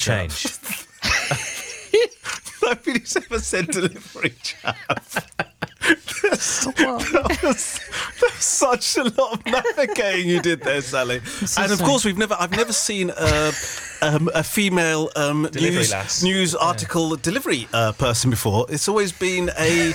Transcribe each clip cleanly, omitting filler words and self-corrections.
change. Nobody's ever said delivery chav. That was such a lot of navigating you did there, Sally. And of course, I've never seen a female news article delivery person before. It's always been a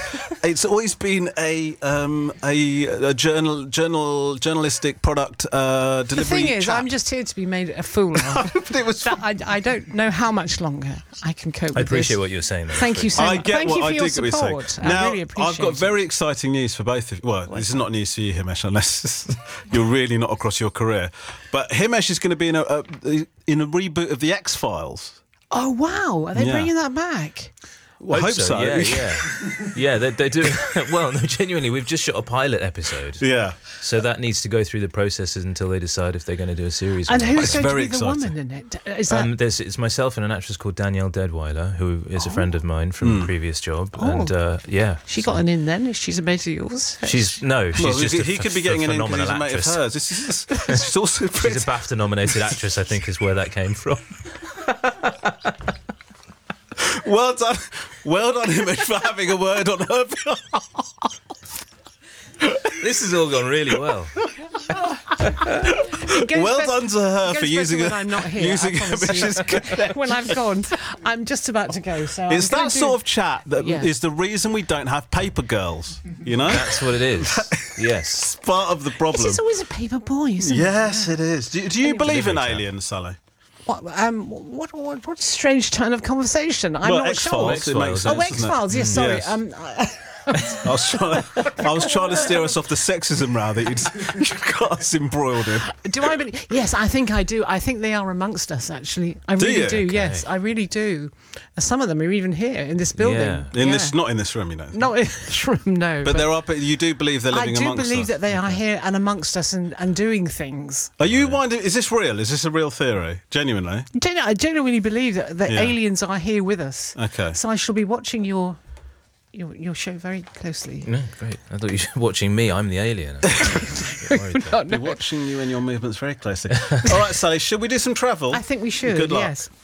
journalistic product delivery. The thing is, chap. I'm just here to be made a fool of. But it was I don't know how much longer I can cope with I appreciate this. what you're saying. Though. Thank you so much. Thank you for your support. Now, I really appreciate I've got very exciting news for both of you. Well, this is not news for you, Himesh, unless you're really not across your career. But Himesh is going to be in a reboot of The X-Files. Oh, wow. Are they bringing that back? Well, I hope so. Yeah, they do. Well, no, genuinely, we've just shot a pilot episode. Yeah. So that needs to go through the processes until they decide if they're going to do a series. And who's It's going to very be the exciting. woman in it? Is that... It's myself and an actress called Danielle Deadweiler, who is a friend of mine from a previous job. Oh. And She got an in then? She's a mate of yours? She's just he could be getting an in because he's a mate of hers. She's also pretty. She's a BAFTA-nominated actress, I think, is where that came from. Well done, Himesh, for having a word on her behalf. This has all gone really well. Well done to her for using when I'm not here. using I promise you. When I've gone, I'm just about to go. So It's that sort of chat that is Yeah. the reason we don't have paper girls. You know, That's what it is. Yes. it's part of the problem. This is always a paper boy, isn't it? Yes, it is. Do you believe in Delivery chat. aliens, Sally? What a strange turn of conversation. I'm Well, not X-Files, sure. it makes sense, Oh, X-Files, yes, sorry. Yes. I was trying to steer us off the sexism row that you'd got us embroiled in. Do I believe? Yes, I think I do. I think they are amongst us, actually. I really you? do, Okay. yes, I really do. Some of them are even here in this building. Yeah. Not in this room, you know. Not in this room, no. But there are. You do believe they're living I do amongst us. believe that they are here and amongst us and doing things. Are you wondering? Is this real? Is this a real theory? Genuinely? I genuinely believe that Yeah. aliens are here with us. Okay. So I shall be watching your show very closely. No, great. I thought you were watching me. I'm the alien. We're watching you and your movements very closely. All right, Sally, should we do some travel? I think we should. Good luck. Yes.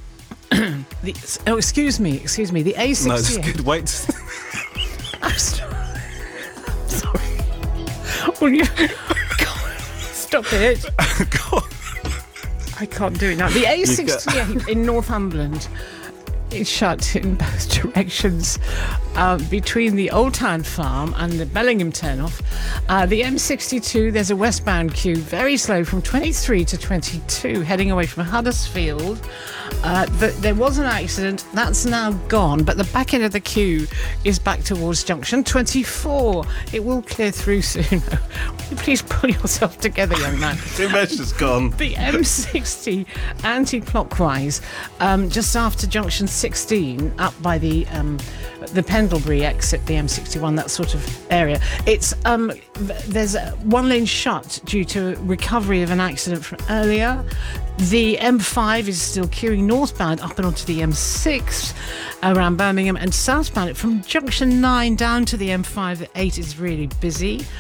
Excuse me. The A68. No, it's good. Wait. I'm sorry. Will you... God, stop it. Go on. I can't do it now. The A68 in Northumberland is shut in both directions between the Old Town Farm and the Bellingham turnoff. The M62, there's a westbound queue, very slow from 23 to 22, heading away from Huddersfield. There was an accident, that's now gone, but the back end of the queue is back towards junction 24. It will clear through soon. Will you please pull yourself together, young man? Himesh has gone. The M60 anti-clockwise, just after junction 16, up by the Pendlebury exit, the M61, that sort of area. It's there's one lane shut due to recovery of an accident from earlier. The M5 is still queuing northbound up and onto the M6 around Birmingham, and southbound from junction 9 down to the M5. The 8 is really busy.